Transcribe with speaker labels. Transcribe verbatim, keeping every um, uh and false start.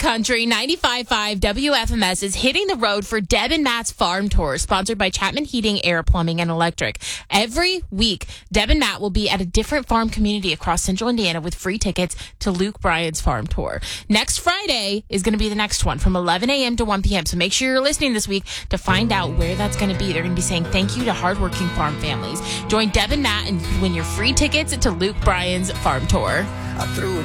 Speaker 1: country, ninety-five point five W F M S is hitting the road for Deb and Matt's Farm Tour, sponsored by Chapman Heating, Air, Plumbing, and Electric. Every week, Deb and Matt will be at a different farm community across central Indiana with free tickets to Luke Bryan's Farm Tour. Next Friday is going to be the next one from eleven a.m. to one p.m. So make sure you're listening this week to find out where that's going to be. They're going to be saying thank you to hardworking farm families. Join Deb and Matt and win your free tickets to Luke Bryan's Farm Tour.
Speaker 2: I threw